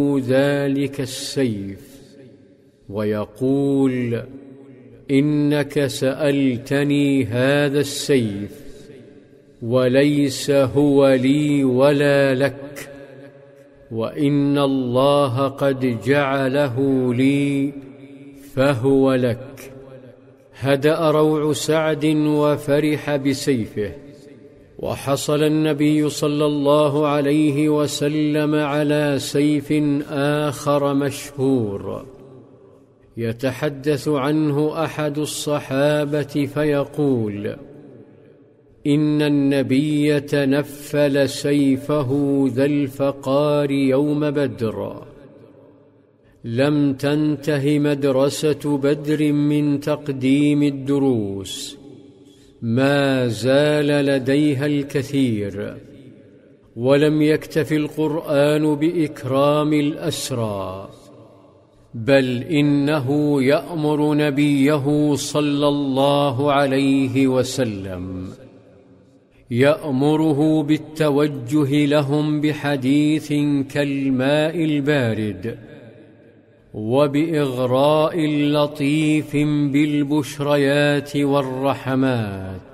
ذلك السيف ويقول: إنك سألتني هذا السيف وليس هو لي ولا لك، وإن الله قد جعله لي فهو لك. هدأ روع سعد وفرح بسيفه. وحصل النبي صلى الله عليه وسلم على سيف آخر مشهور يتحدث عنه أحد الصحابة فيقول: إن النبي تنفل سيفه ذا الفقار يوم بدر. لم تنته مدرسة بدر من تقديم الدروس، ما زال لديها الكثير. ولم يكتف القرآن بإكرام الأسرى، بل إنه يأمر نبيه صلى الله عليه وسلم، يأمره بالتوجه لهم بحديث كالماء البارد، وبإغراء لطيف بالبشريات والرحمات.